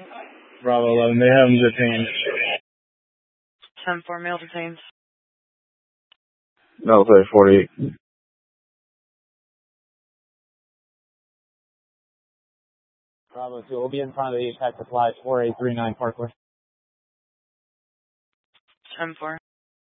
Bravo 11, they have him detained. 10-4, male detained. No, 48. Bravo 2, we'll be in front of the Apex Applied 4839 Parkway. 10-4.